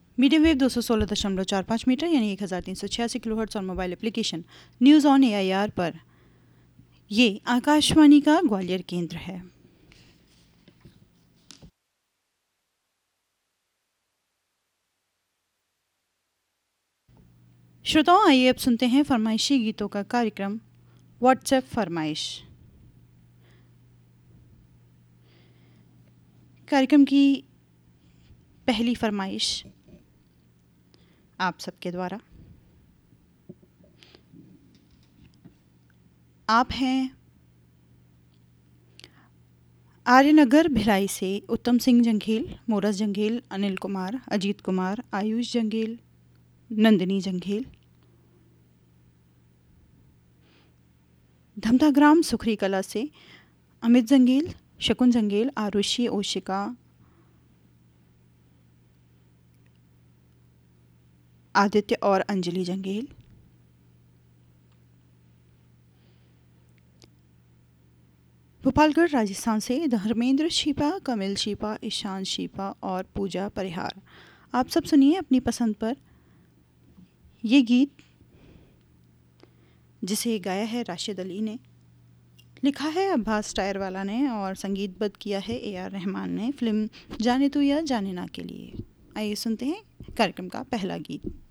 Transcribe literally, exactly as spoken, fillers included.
Medium wave दो सौ सोलह दशमलव चार पाँच मीटर यानी एक हज़ार तीन सौ छियासी किलोहर्ट्ज़ और mobile application news on AIR पर ये आकाशवाणी का ग्वालियर केंद्र है। श्रोताओं, आइए अब सुनते हैं फरमाइशी गीतों का कार्यक्रम व्हाट्सएप फरमाइश। कार्यक्रम की पहली फरमाइश आप सबके द्वारा। आप हैं आर्यनगर भिलाई से उत्तम सिंह जंघेल, मोरस जंघेल, अनिल कुमार, अजीत कुमार, आयुष जंघेल, नंदिनी जंघेल। धमधाग्राम सुखरी कला से अमित जंघेल, शकुन जंघेल, आरुषि, ओशिका, आदित्य और अंजलि जंघेल। भोपालगढ़ राजस्थान से धर्मेंद्र शिपा, कमिल शिपा, ईशान शिपा और पूजा परिहार। आप सब सुनिए अपनी पसंद पर ये गीत, जिसे गाया है राशिद अली ने, लिखा है अब्बास टायर वाला ने और संगीतबद्ध किया है ए आर रहमान ने फिल्म जाने तू या जाने ना के लिए। आइए सुनते हैं कार्यक्रम का पहला गीत।